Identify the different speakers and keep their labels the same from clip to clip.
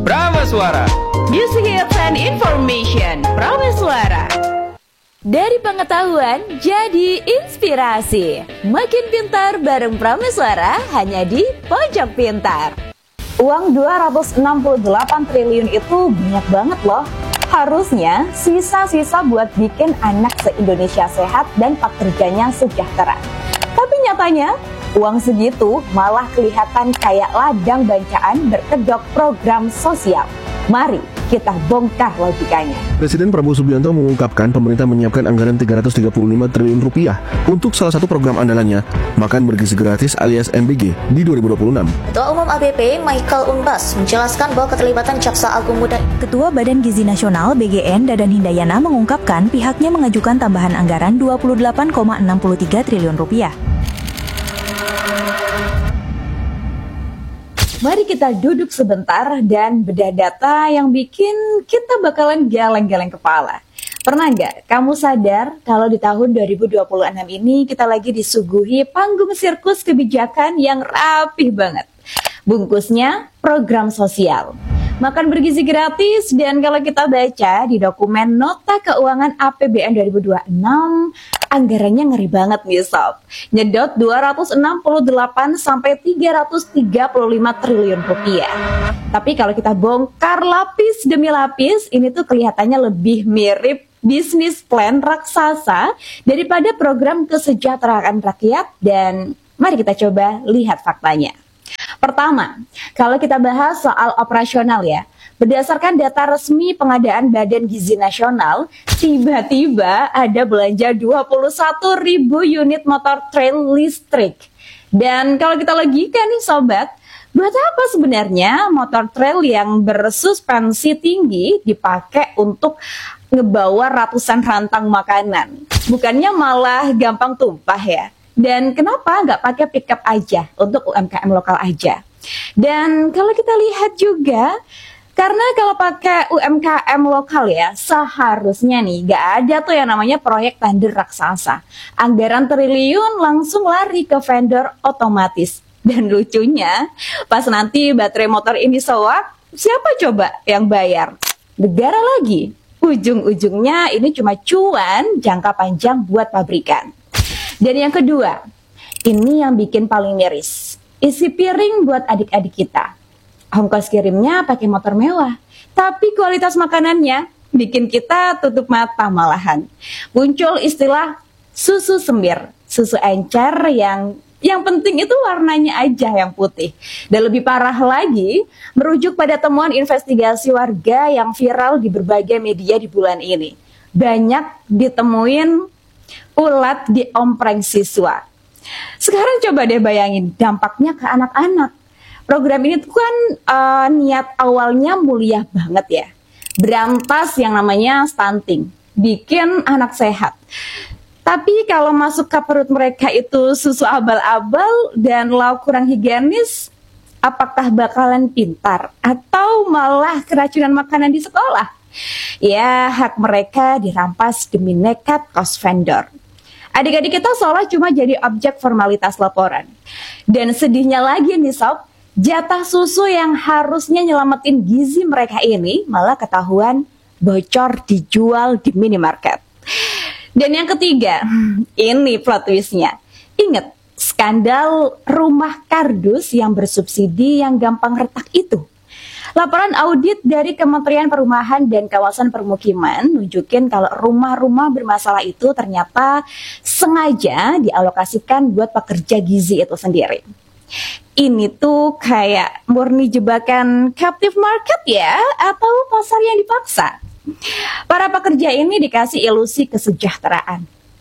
Speaker 1: Prameswara.
Speaker 2: Music Hits and Information. Prameswara. Dari pengetahuan jadi inspirasi. Makin pintar bareng Prameswara hanya di Pojok Pintar. Uang 268 triliun itu banyak banget loh. Harusnya sisa-sisa buat bikin anak se-Indonesia sehat dan pekerjanya sejahtera. Tapi nyatanya uang segitu malah kelihatan kayak ladang bancaan berkedok program sosial. Mari kita bongkar logikanya.
Speaker 3: Presiden Prabowo Subianto mengungkapkan pemerintah menyiapkan anggaran 335 triliun rupiah untuk salah satu program andalannya, makan bergizi gratis alias MBG di 2026.
Speaker 4: Ketua Umum ABP Michael Unbas menjelaskan bahwa keterlibatan Jaksa Agung Muda.
Speaker 5: Ketua Badan Gizi Nasional BGN Dadan Hindayana mengungkapkan pihaknya mengajukan tambahan anggaran 28,63 triliun rupiah.
Speaker 2: Mari kita duduk sebentar dan bedah data yang bikin kita bakalan geleng-geleng kepala. Pernah nggak kamu sadar kalau di tahun 2026 ini kita lagi disuguhi panggung sirkus kebijakan yang rapih banget. Bungkusnya program sosial. Makan bergizi gratis, dan kalau kita baca di dokumen Nota Keuangan APBN 2026, anggarannya ngeri banget nih sob. Nyedot 268 sampai 335 triliun rupiah. Tapi kalau kita bongkar lapis demi lapis, ini tuh kelihatannya lebih mirip bisnis plan raksasa daripada program kesejahteraan rakyat, dan mari kita coba lihat faktanya. Pertama, kalau kita bahas soal operasional ya, berdasarkan data resmi pengadaan Badan Gizi Nasional, tiba-tiba ada belanja 21.000 unit motor trail listrik. Dan kalau kita logika nih sobat, buat apa sebenarnya motor trail yang bersuspensi tinggi dipakai untuk ngebawa ratusan rantang makanan? Bukannya malah gampang tumpah ya? Dan kenapa nggak pakai pickup aja untuk UMKM lokal aja? Dan kalau kita lihat juga, karena kalau pakai UMKM lokal ya, seharusnya nih nggak ada tuh yang namanya proyek tender raksasa. Anggaran triliun langsung lari ke vendor otomatis. Dan lucunya, pas nanti baterai motor ini soak, siapa coba yang bayar? Negara lagi. Ujung-ujungnya ini cuma cuan jangka panjang buat pabrikan. Dan yang kedua, ini yang bikin paling miris. Isi piring buat adik-adik kita. Ongkos kirimnya pakai motor mewah, tapi kualitas makanannya bikin kita tutup mata malahan. Muncul istilah susu semir, susu encer yang penting itu warnanya aja yang putih. Dan lebih parah lagi, merujuk pada temuan investigasi warga yang viral di berbagai media di bulan ini. Banyak ditemuin ulat di ompreng siswa. Sekarang coba deh bayangin dampaknya ke anak-anak. Program ini tuh kan niat awalnya mulia banget ya. Berantas yang namanya stunting, bikin anak sehat. Tapi kalau masuk ke perut mereka itu susu abal-abal dan lauk kurang higienis, apakah bakalan pintar atau malah keracunan makanan di sekolah? Ya, hak mereka dirampas demi nekat cost vendor. Adik-adik kita seolah cuma jadi objek formalitas laporan. Dan sedihnya lagi nih sob, jatah susu yang harusnya nyelamatin gizi mereka ini malah ketahuan bocor dijual di minimarket. Dan yang ketiga, ini plot twistnya. Ingat, skandal rumah kardus yang bersubsidi yang gampang retak itu. Laporan audit dari Kementerian Perumahan dan Kawasan Permukiman nunjukin kalau rumah-rumah bermasalah itu ternyata sengaja dialokasikan buat pekerja gizi itu sendiri. Ini tuh kayak murni jebakan captive market ya, atau pasar yang dipaksa. Para pekerja ini dikasih ilusi kesejahteraan.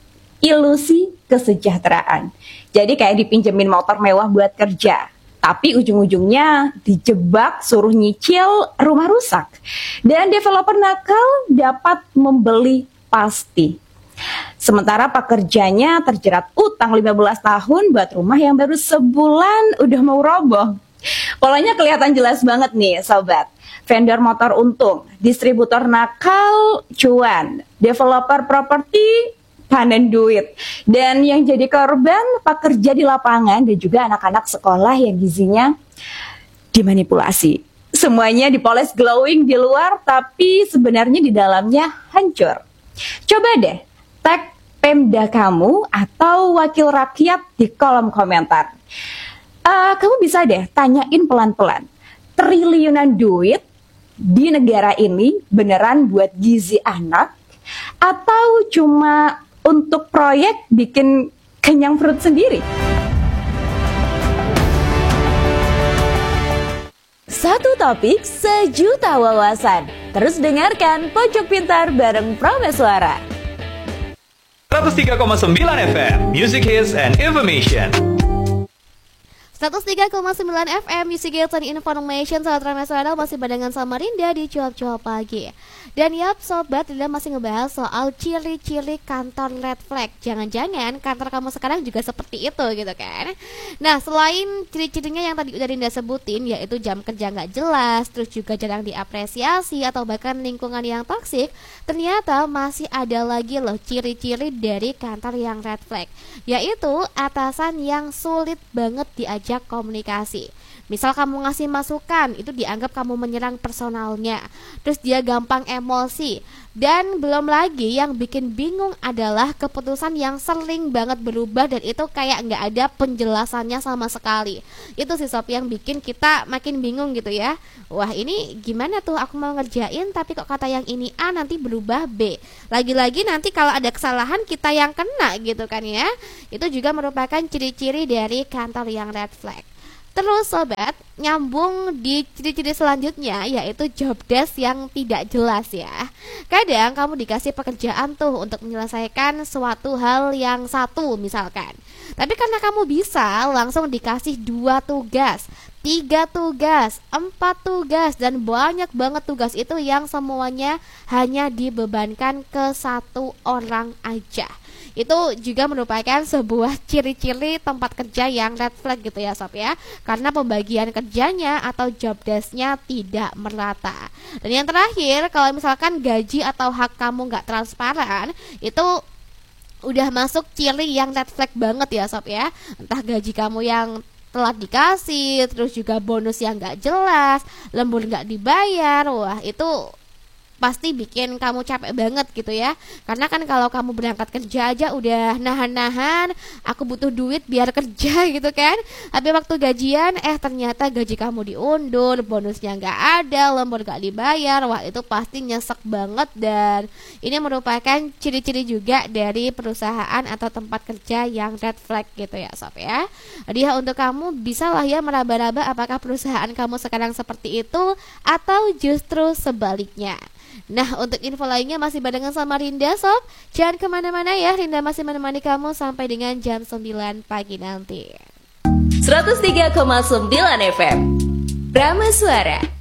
Speaker 2: Ilusi kesejahteraan. Jadi kayak dipinjemin motor mewah buat kerja. Tapi ujung-ujungnya dijebak suruh nyicil rumah rusak. Dan developer nakal dapat membeli pasti. Sementara pekerjanya terjerat utang 15 tahun buat rumah yang baru sebulan udah mau roboh. Polanya kelihatan jelas banget nih sobat. Vendor motor untung, distributor nakal cuan, developer properti panen duit. Dan yang jadi korban pekerja di lapangan dan juga anak-anak sekolah yang gizinya dimanipulasi. semuanya dipoles glowing di luar, tapi sebenarnya di dalamnya hancur. Coba deh, tag Pemda kamu atau wakil rakyat di kolom komentar. Kamu bisa deh tanyain pelan-pelan, triliunan duit di negara ini beneran buat gizi anak atau cuma untuk proyek bikin kenyang perut sendiri?
Speaker 5: Satu topik, sejuta wawasan. Terus dengarkan Pojok Pintar bareng Prameswara.
Speaker 1: 103,9 FM, Music Hits and Information.
Speaker 6: 103,9 FM Music Hits and Information. Sahabat Prameswara masih barengan sama Rinda di Cuap-Cuap Pagi. Dan yap sobat, Rinda masih ngebahas soal ciri-ciri kantor red flag. Jangan-jangan kantor kamu sekarang juga seperti itu gitu kan. Nah, selain ciri-cirinya yang tadi udah Rinda sebutin, yaitu jam kerja gak jelas, terus juga jarang diapresiasi, atau bahkan lingkungan yang toksik, ternyata masih ada lagi loh ciri-ciri dari kantor yang red flag, yaitu atasan yang sulit banget diajak komunikasi. Misal kamu ngasih masukan, itu dianggap kamu menyerang personalnya. Terus dia gampang emosi. Dan belum lagi yang bikin bingung adalah keputusan yang sering banget berubah dan itu kayak nggak ada penjelasannya sama sekali. Itu sih Sob yang bikin kita makin bingung gitu ya. Wah, ini gimana tuh aku mau ngerjain tapi kok kata yang ini A nanti berubah B. Lagi-lagi nanti kalau ada kesalahan kita yang kena gitu kan ya. Itu juga merupakan ciri-ciri dari kantor yang red flag. Terus sobat, nyambung di ciri-ciri selanjutnya yaitu job desk yang tidak jelas ya. Kadang kamu dikasih pekerjaan tuh untuk menyelesaikan suatu hal yang satu misalkan. Tapi karena kamu bisa langsung dikasih 2 tugas, 3 tugas, 4 tugas, dan banyak banget tugas itu yang semuanya hanya dibebankan ke 1 orang aja. Itu juga merupakan sebuah ciri-ciri tempat kerja yang red flag gitu ya Sob ya. Karena pembagian kerjanya atau job desk-nya tidak merata. Dan yang terakhir, kalau misalkan gaji atau hak kamu gak transparan, itu udah masuk ciri yang red flag banget ya Sob ya. Entah gaji kamu yang telat dikasih, terus juga bonus yang gak jelas, lembur gak dibayar. Wah, itu pasti bikin kamu capek banget gitu ya. Karena kan kalau kamu berangkat kerja aja udah nahan-nahan, aku butuh duit biar kerja gitu kan. Tapi waktu gajian ternyata gaji kamu diundur, bonusnya gak ada, lembur gak dibayar. Wah, itu pasti nyesek banget. Dan ini merupakan ciri-ciri juga dari perusahaan atau tempat kerja yang red flag gitu ya Sob ya. Jadi untuk kamu bisa lah ya meraba-raba apakah perusahaan kamu sekarang seperti itu atau justru sebaliknya. Nah, untuk info lainnya masih barengan sama Rinda Sob. Jangan kemana-mana ya, Rinda masih menemani kamu sampai dengan jam 9 pagi nanti.
Speaker 5: 103,9 FM Prameswara.